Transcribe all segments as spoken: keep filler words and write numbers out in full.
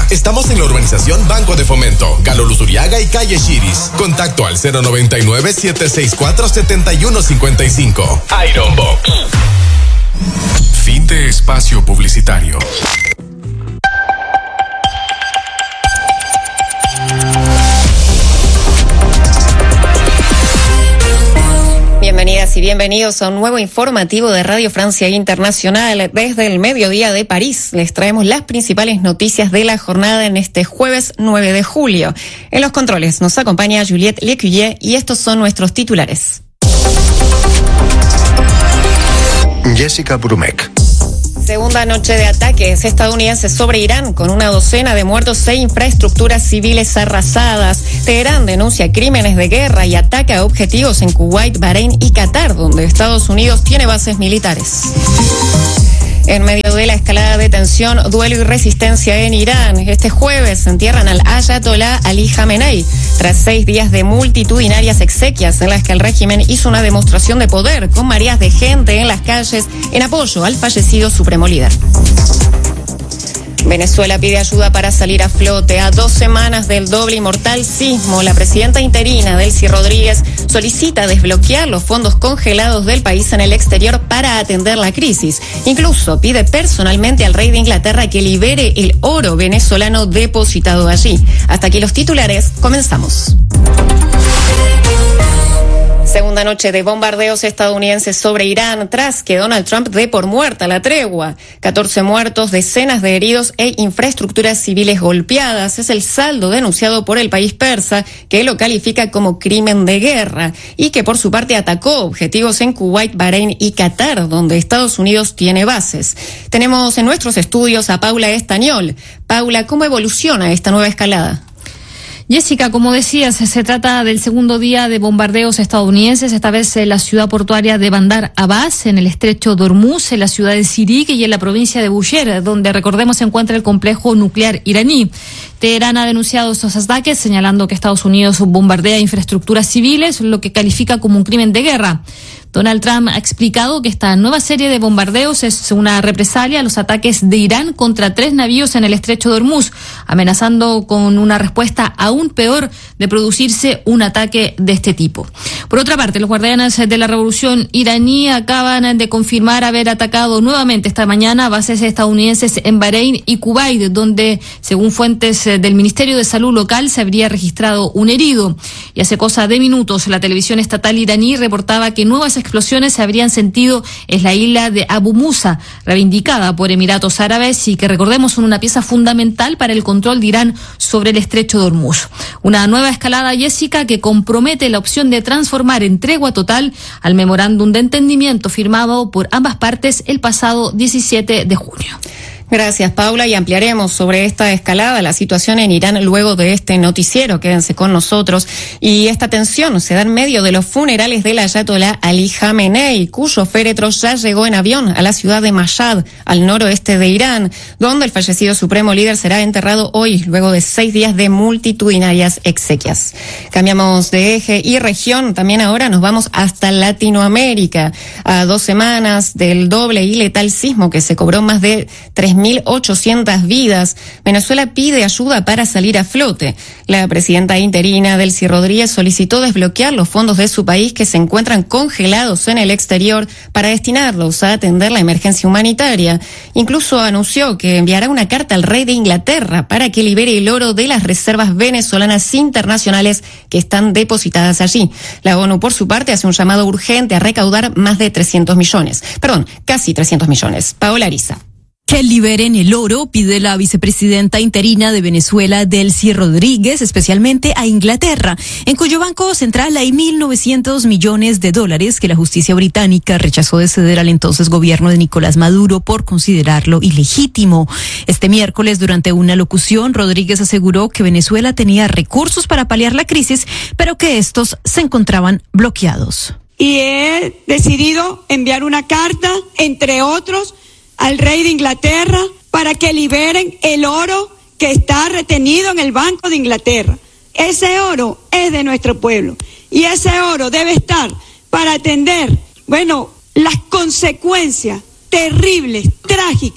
Estamos en la urbanización Banco de Fomento, Galo Luzuriaga y Calle Chiris. Contacto al cero noventa y nueve, siete seis cuatro, siete uno cinco cinco. Iron Box. Fin de espacio publicitario. Bienvenidas y bienvenidos a un nuevo informativo de Radio Francia Internacional. Desde el mediodía de París les traemos las principales noticias de la jornada en este jueves nueve de julio. En los controles nos acompaña Juliette Lecuyer y estos son nuestros titulares. Jessica Brumek. Segunda noche de ataques estadounidenses sobre Irán, con una docena de muertos e infraestructuras civiles arrasadas. Teherán denuncia crímenes de guerra y ataca a objetivos en Kuwait, Bahrein y Qatar, donde Estados Unidos tiene bases militares. En medio de la escalada de tensión, duelo y resistencia en Irán, este jueves entierran al Ayatolá Ali Jamenei, tras seis días de multitudinarias exequias en las que el régimen hizo una demostración de poder con mareas de gente en las calles en apoyo al fallecido supremo líder. Venezuela pide ayuda para salir a flote. A dos semanas del doble y mortal sismo, la presidenta interina, Delcy Rodríguez, solicita desbloquear los fondos congelados del país en el exterior para atender la crisis. Incluso pide personalmente al rey de Inglaterra que libere el oro venezolano depositado allí. Hasta aquí los titulares, comenzamos. Segunda noche de bombardeos estadounidenses sobre Irán tras que Donald Trump dé por muerta la tregua. catorce muertos, decenas de heridos e infraestructuras civiles golpeadas. Es el saldo denunciado por el país persa, que lo califica como crimen de guerra y que por su parte atacó objetivos en Kuwait, Bahrein y Qatar, donde Estados Unidos tiene bases. Tenemos en nuestros estudios a Paula Estañol. Paula, ¿cómo evoluciona esta nueva escalada? Jessica, como decías, se trata del segundo día de bombardeos estadounidenses, esta vez en la ciudad portuaria de Bandar Abbas, en el estrecho de Hormuz, en la ciudad de Sirik y en la provincia de Bushehr, donde, recordemos, se encuentra el complejo nuclear iraní. Teherán ha denunciado estos ataques, señalando que Estados Unidos bombardea infraestructuras civiles, lo que califica como un crimen de guerra. Donald Trump ha explicado que esta nueva serie de bombardeos es una represalia a los ataques de Irán contra tres navíos en el estrecho de Hormuz, amenazando con una respuesta aún peor de producirse un ataque de este tipo. Por otra parte, los guardianes de la revolución iraní acaban de confirmar haber atacado nuevamente esta mañana bases estadounidenses en Bahrein y Kuwait, donde, según fuentes del Ministerio de Salud local, se habría registrado un herido. Y hace cosa de minutos, la televisión estatal iraní reportaba que nuevas explosiones se habrían sentido en la isla de Abu Musa, reivindicada por Emiratos Árabes y que, recordemos, son una pieza fundamental para el control de Irán sobre el estrecho de Hormuz. Una nueva escalada, Jessica, que compromete la opción de transformar en tregua total al memorándum de entendimiento firmado por ambas partes el pasado diecisiete de junio. Gracias, Paula, y ampliaremos sobre esta escalada, la situación en Irán luego de este noticiero. Quédense con nosotros. Y esta tensión se da en medio de los funerales del Ayatolá Ali Jamenei, cuyo féretro ya llegó en avión a la ciudad de Mashhad, al noroeste de Irán, donde el fallecido supremo líder será enterrado hoy, luego de seis días de multitudinarias exequias. Cambiamos de eje y región. También ahora nos vamos hasta Latinoamérica. A dos semanas del doble y letal sismo que se cobró más de tres mil ochocientas vidas, Venezuela pide ayuda para salir a flote. La presidenta interina, Delcy Rodríguez, solicitó desbloquear los fondos de su país que se encuentran congelados en el exterior para destinarlos a atender la emergencia humanitaria. Incluso anunció que enviará una carta al rey de Inglaterra para que libere el oro de las reservas venezolanas internacionales que están depositadas allí. La ONU, por su parte, hace un llamado urgente a recaudar más de trescientos millones. Perdón, casi trescientos millones. Paola Ariza. Que liberen el oro, pide la vicepresidenta interina de Venezuela, Delcy Rodríguez, especialmente a Inglaterra, en cuyo banco central hay mil novecientos millones de dólares que la justicia británica rechazó de ceder al entonces gobierno de Nicolás Maduro por considerarlo ilegítimo. Este miércoles, durante una locución, Rodríguez aseguró que Venezuela tenía recursos para paliar la crisis, pero que estos se encontraban bloqueados. Y he decidido enviar una carta, entre otros, al rey de Inglaterra para que liberen el oro que está retenido en el Banco de Inglaterra. Ese oro es de nuestro pueblo y ese oro debe estar para atender, bueno, las consecuencias terribles, trágicas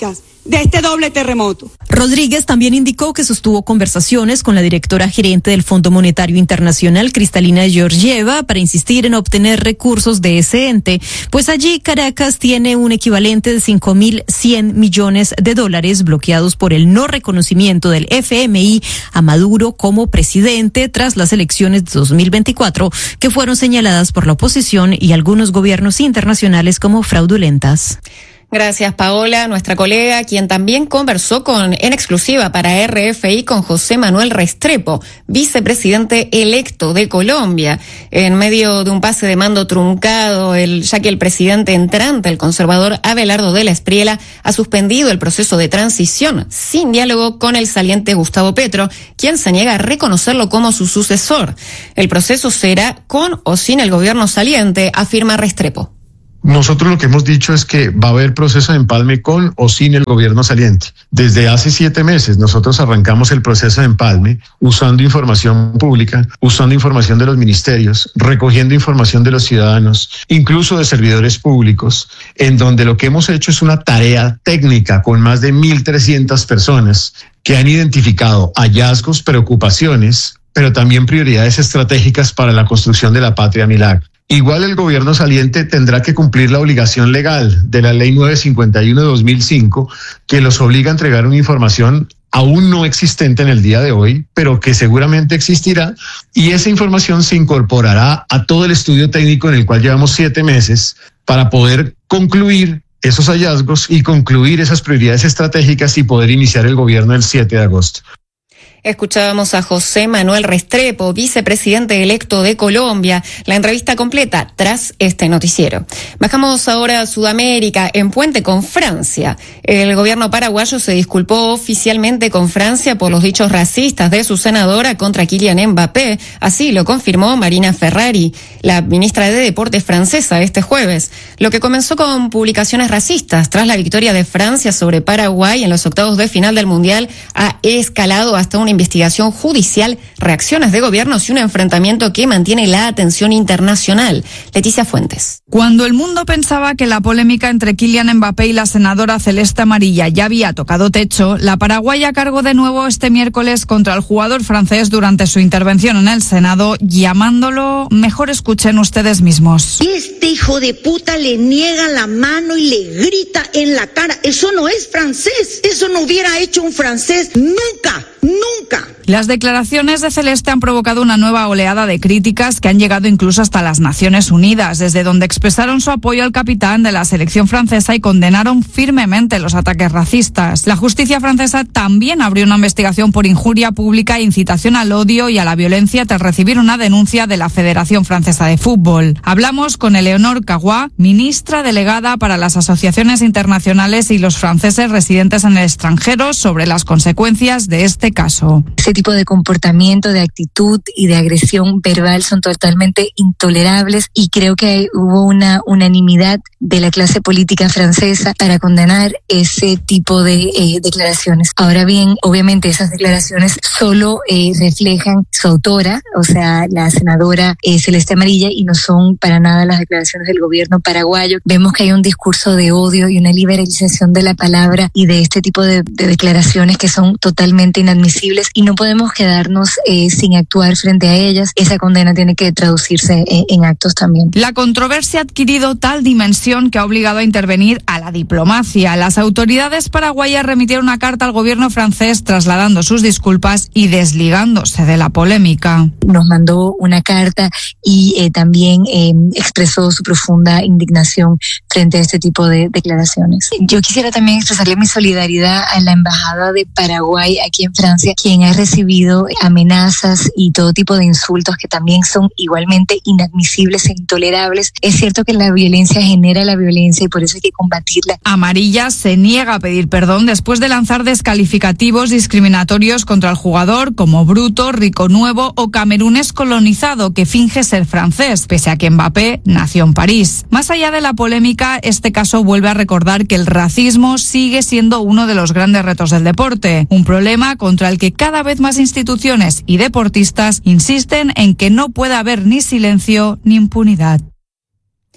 de este doble terremoto. Rodríguez también indicó que sostuvo conversaciones con la directora gerente del Fondo Monetario Internacional, Cristalina Georgieva, para insistir en obtener recursos de ese ente, pues allí Caracas tiene un equivalente de cinco mil cien millones de dólares bloqueados por el no reconocimiento del F M I a Maduro como presidente tras las elecciones de dos mil veinticuatro, que fueron señaladas por la oposición y algunos gobiernos internacionales como fraudulentas. Gracias, Paola, nuestra colega, quien también conversó con en exclusiva para R F I con José Manuel Restrepo, vicepresidente electo de Colombia, en medio de un pase de mando truncado, el, ya que el presidente entrante, el conservador Abelardo de la Espriella, ha suspendido el proceso de transición sin diálogo con el saliente Gustavo Petro, quien se niega a reconocerlo como su sucesor. El proceso será con o sin el gobierno saliente, afirma Restrepo. Nosotros lo que hemos dicho es que va a haber proceso de empalme con o sin el gobierno saliente. Desde hace siete meses nosotros arrancamos el proceso de empalme usando información pública, usando información de los ministerios, recogiendo información de los ciudadanos, incluso de servidores públicos, en donde lo que hemos hecho es una tarea técnica con más de mil trescientas personas que han identificado hallazgos, preocupaciones, pero también prioridades estratégicas para la construcción de la patria milagro. Igual el gobierno saliente tendrá que cumplir la obligación legal de la ley novecientos cincuenta y uno de dos mil cinco, que los obliga a entregar una información aún no existente en el día de hoy, pero que seguramente existirá, y esa información se incorporará a todo el estudio técnico en el cual llevamos siete meses para poder concluir esos hallazgos y concluir esas prioridades estratégicas y poder iniciar el gobierno el siete de agosto. Escuchábamos a José Manuel Restrepo, vicepresidente electo de Colombia. La entrevista completa tras este noticiero. Bajamos ahora a Sudamérica, en puente con Francia. El gobierno paraguayo se disculpó oficialmente con Francia por los dichos racistas de su senadora contra Kylian Mbappé. Así lo confirmó Marina Ferrari, la ministra de Deportes francesa, este jueves. Lo que comenzó con publicaciones racistas tras la victoria de Francia sobre Paraguay en los octavos de final del Mundial ha escalado hasta un investigación judicial, reacciones de gobiernos y un enfrentamiento que mantiene la atención internacional. Leticia Fuentes. Cuando el mundo pensaba que la polémica entre Kylian Mbappé y la senadora celeste amarilla ya había tocado techo, la paraguaya cargó de nuevo este miércoles contra el jugador francés durante su intervención en el Senado, llamándolo, mejor escuchen ustedes mismos. Este hijo de puta le niega la mano y le grita en la cara. Eso no es francés. Eso no hubiera hecho un francés nunca. Nunca. Las declaraciones de Celeste han provocado una nueva oleada de críticas que han llegado incluso hasta las Naciones Unidas, desde donde expresaron su apoyo al capitán de la selección francesa y condenaron firmemente los ataques racistas. La justicia francesa también abrió una investigación por injuria pública e incitación al odio y a la violencia tras recibir una denuncia de la Federación Francesa de Fútbol. Hablamos con Eleonore Cagua, ministra delegada para las asociaciones internacionales y los franceses residentes en el extranjero, sobre las consecuencias de este caso. Ese tipo de comportamiento, de actitud y de agresión verbal son totalmente intolerables, y creo que hubo una unanimidad de la clase política francesa para condenar ese tipo de eh, declaraciones. Ahora bien, obviamente esas declaraciones solo eh, reflejan su autora, o sea, la senadora eh, Celeste Amarilla, y no son para nada las declaraciones del gobierno paraguayo. Vemos que hay un discurso de odio y una liberalización de la palabra y de este tipo de, de declaraciones que son totalmente inadmisibles, y no podemos quedarnos eh, sin actuar frente a ellas. Esa condena tiene que traducirse eh, en actos también. La controversia ha adquirido tal dimensión que ha obligado a intervenir a la diplomacia. Las autoridades paraguayas remitieron una carta al gobierno francés trasladando sus disculpas y desligándose de la polémica. Nos mandó una carta y eh, también eh, expresó su profunda indignación frente a este tipo de declaraciones. Yo quisiera también expresarle mi solidaridad a la embajada de Paraguay aquí en Francia, quien ha recibido amenazas y todo tipo de insultos que también son igualmente inadmisibles e intolerables. Es cierto que la violencia genera la violencia y por eso hay que combatirla. Amarilla se niega a pedir perdón después de lanzar descalificativos discriminatorios contra el jugador como bruto, rico nuevo o camerunés colonizado que finge ser francés, pese a que Mbappé nació en París. Más allá de la polémica, este caso vuelve a recordar que el racismo sigue siendo uno de los grandes retos del deporte, un problema contra el que cada vez más instituciones y deportistas insisten en que no puede haber ni silencio ni impunidad.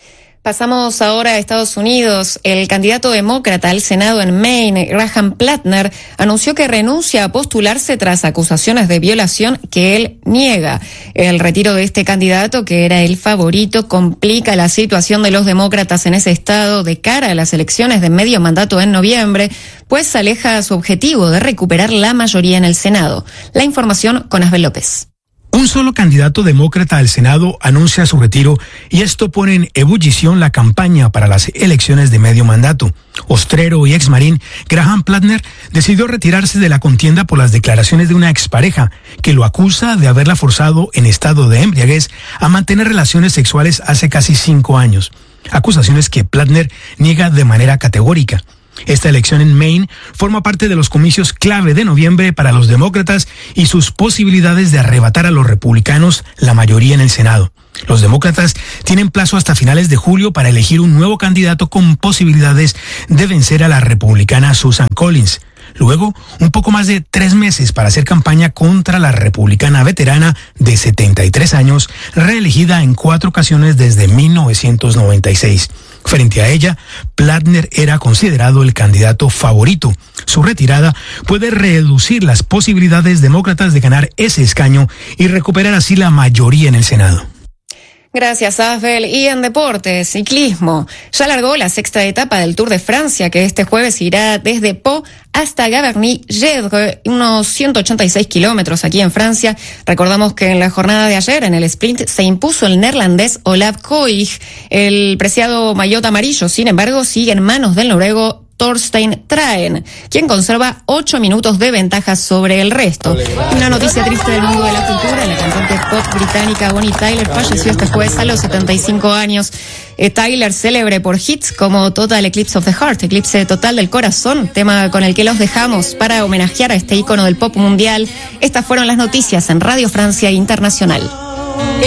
Pasamos ahora a Estados Unidos. El candidato demócrata al Senado en Maine, Graham Plattner, anunció que renuncia a postularse tras acusaciones de violación que él niega. El retiro de este candidato, que era el favorito, complica la situación de los demócratas en ese estado de cara a las elecciones de medio mandato en noviembre, pues aleja su objetivo de recuperar la mayoría en el Senado. La información con Asbel López. Un solo candidato demócrata al Senado anuncia su retiro y esto pone en ebullición la campaña para las elecciones de medio mandato. Ostrero y exmarín, Graham Plattner decidió retirarse de la contienda por las declaraciones de una expareja que lo acusa de haberla forzado en estado de embriaguez a mantener relaciones sexuales hace casi cinco años. Acusaciones que Plattner niega de manera categórica. Esta elección en Maine forma parte de los comicios clave de noviembre para los demócratas y sus posibilidades de arrebatar a los republicanos la mayoría en el Senado. Los demócratas tienen plazo hasta finales de julio para elegir un nuevo candidato con posibilidades de vencer a la republicana Susan Collins. Luego, un poco más de tres meses para hacer campaña contra la republicana veterana de setenta y tres años, reelegida en cuatro ocasiones desde mil novecientos noventa y seis. Frente a ella, Plattner era considerado el candidato favorito. Su retirada puede reducir las posibilidades demócratas de ganar ese escaño y recuperar así la mayoría en el Senado. Gracias, Asbel. Y en deportes, ciclismo. Ya largó la sexta etapa del Tour de Francia, que este jueves irá desde Pau hasta Gavarnie-Gedre, unos ciento ochenta y seis kilómetros aquí en Francia. Recordamos que en la jornada de ayer, en el sprint, se impuso el neerlandés Olav Koig. El preciado maillot amarillo, sin embargo, sigue en manos del noruego Thorstein Traen, quien conserva ocho minutos de ventaja sobre el resto. Una noticia triste del mundo de la cultura: la cantante pop británica Bonnie Tyler falleció este jueves a los setenta y cinco años. Eh, Tyler, célebre por hits como Total Eclipse of the Heart, Eclipse Total del Corazón, tema con el que los dejamos para homenajear a este ícono del pop mundial. Estas fueron las noticias en Radio Francia Internacional.